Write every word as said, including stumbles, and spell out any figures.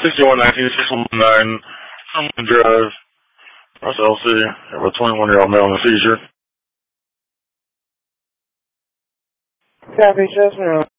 sixty-one nineteen, six one nine, Summerlin Drive, Russ L C. Have a twenty-one-year-old male in a seizure. Copy, Chestnut.